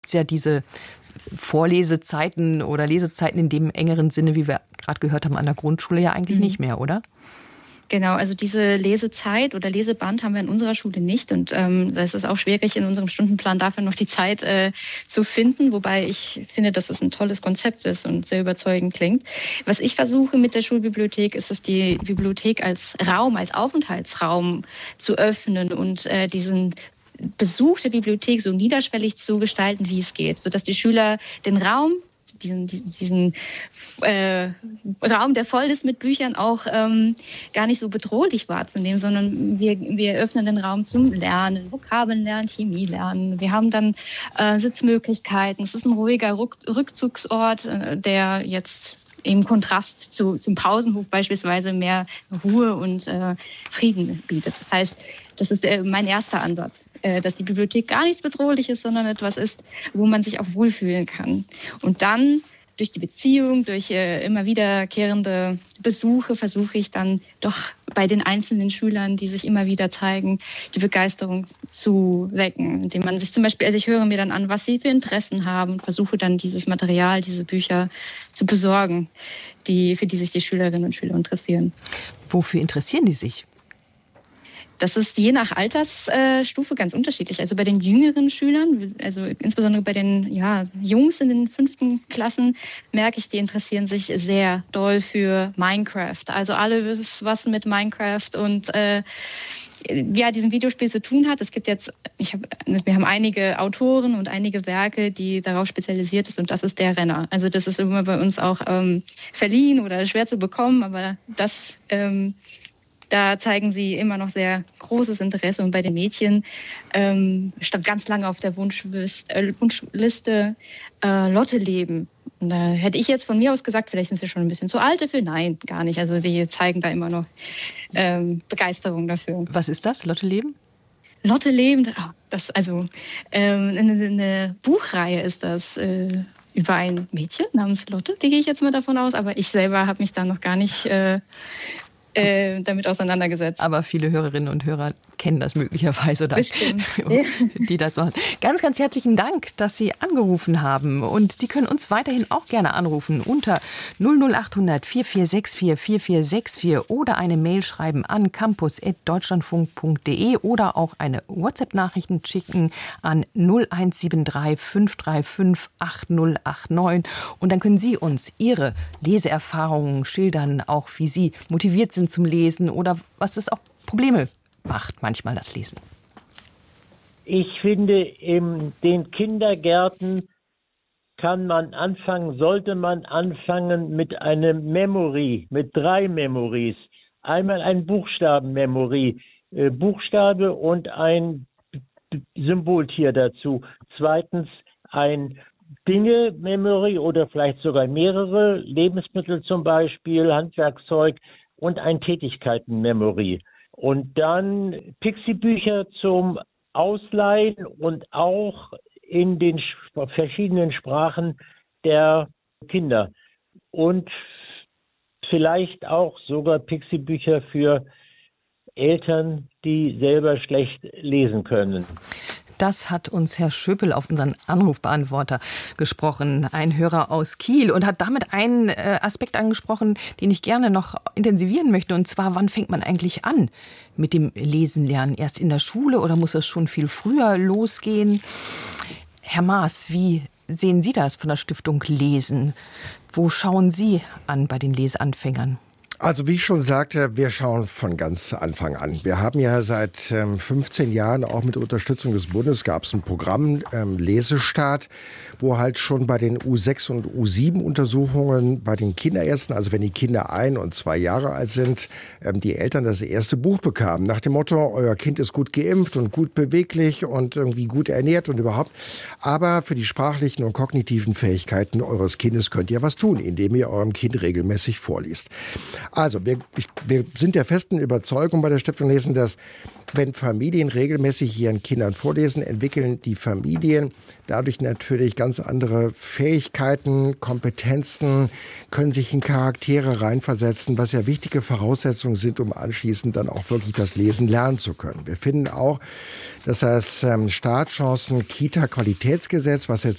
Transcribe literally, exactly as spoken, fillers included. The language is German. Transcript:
es ja diese Vorlesezeiten oder Lesezeiten in dem engeren Sinne, wie wir gerade gehört haben, an der Grundschule ja eigentlich mhm. nicht mehr, oder? Genau, also diese Lesezeit oder Leseband haben wir in unserer Schule nicht und ähm, es ist auch schwierig, in unserem Stundenplan dafür noch die Zeit äh, zu finden, wobei ich finde, dass es ein tolles Konzept ist und sehr überzeugend klingt. Was ich versuche mit der Schulbibliothek, ist es, die Bibliothek als Raum, als Aufenthaltsraum zu öffnen und äh, diesen Besuch der Bibliothek so niederschwellig zu gestalten, wie es geht, sodass die Schüler den Raum diesen, diesen äh, Raum, der voll ist mit Büchern, auch ähm, gar nicht so bedrohlich wahrzunehmen, sondern wir, wir öffnen den Raum zum Lernen, Vokabeln lernen, Chemie lernen. Wir haben dann äh, Sitzmöglichkeiten. Es ist ein ruhiger Ruck, Rückzugsort, äh, der jetzt im Kontrast zu, zum Pausenhof beispielsweise mehr Ruhe und äh, Frieden bietet. Das heißt, das ist äh, mein erster Ansatz, äh, dass die Bibliothek gar nichts Bedrohliches, sondern etwas ist, wo man sich auch wohlfühlen kann. Und dann durch die Beziehung, durch äh, immer wiederkehrende Besuche versuche ich dann doch bei den einzelnen Schülern, die sich immer wieder zeigen, die Begeisterung zu wecken. Indem man sich zum Beispiel, also ich höre mir dann an, was sie für Interessen haben und versuche dann dieses Material, diese Bücher zu besorgen, die, für die sich die Schülerinnen und Schüler interessieren. Wofür interessieren die sich? Das ist je nach Altersstufe ganz unterschiedlich. Also bei den jüngeren Schülern, also insbesondere bei den ja, Jungs in den fünften Klassen, merke ich, die interessieren sich sehr doll für Minecraft. Also alles, was mit Minecraft und äh, ja, diesem Videospiel zu tun hat. Es gibt jetzt, ich hab, wir haben einige Autoren und einige Werke, die darauf spezialisiert sind, und das ist der Renner. Also das ist immer bei uns auch ähm, verliehen oder schwer zu bekommen, aber das ähm, da zeigen sie immer noch sehr großes Interesse. Und bei den Mädchen ähm, stand ganz lange auf der Wunschliste, äh, Wunschliste äh, Lotte leben. Und da hätte ich jetzt von mir aus gesagt, vielleicht sind sie schon ein bisschen zu alt dafür. Nein, gar nicht. Also die zeigen da immer noch ähm, Begeisterung dafür. Was ist das, Lotte leben? Lotte leben, oh, das also ähm, eine, eine Buchreihe ist das. Äh, über ein Mädchen namens Lotte, die gehe ich jetzt mal davon aus. Aber ich selber habe mich da noch gar nicht Äh, Äh, damit auseinandergesetzt. Aber viele Hörerinnen und Hörer kennen das möglicherweise oder Bestimmt. die das machen. Ganz, ganz herzlichen Dank, dass Sie angerufen haben. Und Sie können uns weiterhin auch gerne anrufen unter null null acht hundert vier vier sechs vier vier vier sechs vier oder eine Mail schreiben an campus at deutschlandfunk punkt de oder auch eine WhatsApp-Nachrichten schicken an null eins sieben drei fünf drei fünf acht null acht neun. Und dann können Sie uns Ihre Leseerfahrungen schildern, auch wie Sie motiviert sind zum Lesen oder was es auch Probleme macht, manchmal das Lesen. Ich finde, in den Kindergärten kann man anfangen, sollte man anfangen mit einem Memory, mit drei Memories. Einmal ein Buchstabenmemory, äh, Buchstabe und ein Symboltier dazu. Zweitens ein Dinge-Memory oder vielleicht sogar mehrere, Lebensmittel zum Beispiel, Handwerkszeug, und ein Tätigkeiten-Memory. Und dann Pixie-Bücher zum Ausleihen und auch in den verschiedenen Sprachen der Kinder. Und vielleicht auch sogar Pixie-Bücher für Eltern, die selber schlecht lesen können. Das hat uns Herr Schöpel auf unseren Anrufbeantworter gesprochen, ein Hörer aus Kiel, und hat damit einen äh, Aspekt angesprochen, den ich gerne noch intensivieren möchte. Und zwar, wann fängt man eigentlich an mit dem Lesen lernen? Erst in der Schule oder muss es schon viel früher losgehen? Herr Maas, wie sehen Sie das von der Stiftung Lesen? Wo schauen Sie an bei den Leseanfängern? Also wie ich schon sagte, wir schauen von ganz Anfang an. Wir haben ja seit ähm, fünfzehn Jahren auch mit Unterstützung des Bundes gab es ein Programm ähm, Lesestart, wo halt schon bei den U sechs und U sieben Untersuchungen bei den Kinderärzten, also wenn die Kinder ein und zwei Jahre alt sind, ähm, die Eltern das erste Buch bekamen. Nach dem Motto, euer Kind ist gut geimpft und gut beweglich und irgendwie gut ernährt und überhaupt. Aber für die sprachlichen und kognitiven Fähigkeiten eures Kindes könnt ihr was tun, indem ihr eurem Kind regelmäßig vorliest. Also, wir, ich, wir sind der festen Überzeugung bei der Stiftung Lesen, dass wenn Familien regelmäßig ihren Kindern vorlesen, entwickeln die Familien dadurch natürlich ganz andere Fähigkeiten, Kompetenzen, können sich in Charaktere reinversetzen, was ja wichtige Voraussetzungen sind, um anschließend dann auch wirklich das Lesen lernen zu können. Wir finden auch, dass das ähm, Startchancen-Kita-Qualitätsgesetz, was jetzt